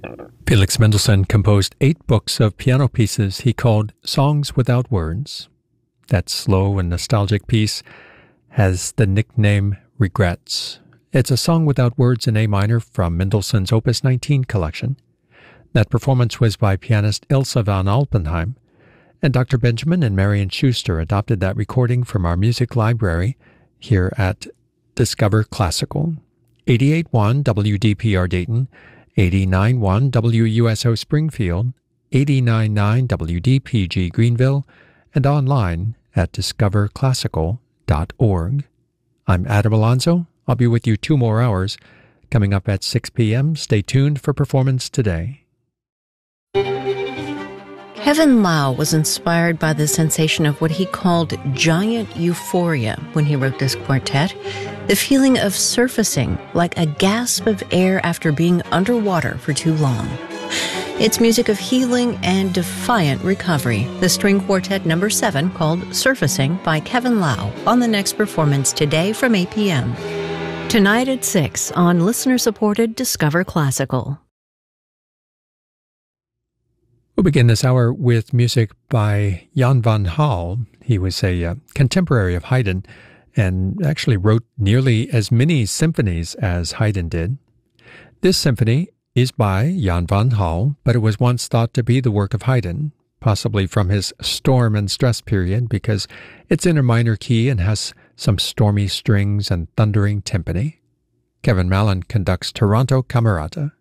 Felix Mendelssohn composed 8 books of piano pieces he called Songs Without Words. That slow and nostalgic piece has the nickname Regrets. It's a song without words in A minor from Mendelssohn's Opus 19 collection. That performance was by pianist Ilse von Alpenheim, and Dr. Benjamin and Marion Schuster adopted that recording from our music library here at Discover Classical. 88.1 WDPR Dayton, 89.1 WUSO Springfield, 89.9 WDPG Greenville, and online at discoverclassical.org. I'm Adam Alonso. I'll be with you 2 more hours. Coming up at 6 p.m., stay tuned for Performance Today. Kevin Lau was inspired by the sensation of what he called giant euphoria when he wrote this quartet, the feeling of surfacing like a gasp of air after being underwater for too long. It's music of healing and defiant recovery, the string quartet number 7 called Surfacing by Kevin Lau on the next Performance Today from 8 p.m. Tonight at 6 on listener-supported Discover Classical. We'll begin this hour with music by Jan van Hal. He was a contemporary of Haydn and actually wrote nearly as many symphonies as Haydn did. This symphony is by Jan van Hal, but it was once thought to be the work of Haydn, possibly from his storm and stress period, because it's in a minor key and has some stormy strings and thundering timpani. Kevin Mallon conducts Toronto Camerata.